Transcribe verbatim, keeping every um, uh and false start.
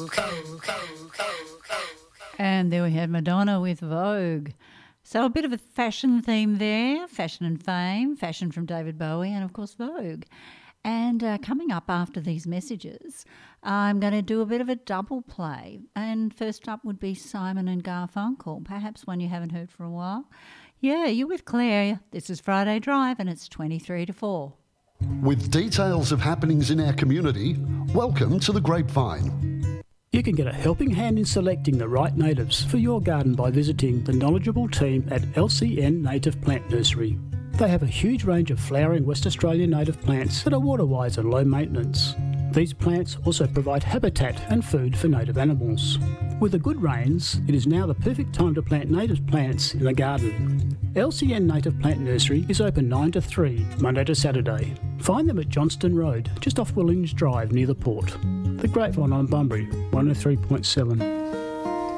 And there we had Madonna with Vogue. So a bit of a fashion theme there, fashion and fame, fashion from David Bowie and, of course, Vogue. And uh, coming up after these messages, I'm going to do a bit of a double play. And first up would be Simon and Garfunkel, perhaps one you haven't heard for a while. Yeah, you're with Claire. This is Friday Drive and it's twenty-three to four. With details of happenings in our community, welcome to The Grapevine. You can get a helping hand in selecting the right natives for your garden by visiting the knowledgeable team at L C N Native Plant Nursery. They have a huge range of flowering West Australian native plants that are water-wise and low maintenance. These plants also provide habitat and food for native animals. With the good rains, it is now the perfect time to plant native plants in the garden. L C N Native Plant Nursery is open nine to three, Monday to Saturday. Find them at Johnston Road, just off Williams Drive near the port. The Grapevine on Bunbury, one oh three point seven.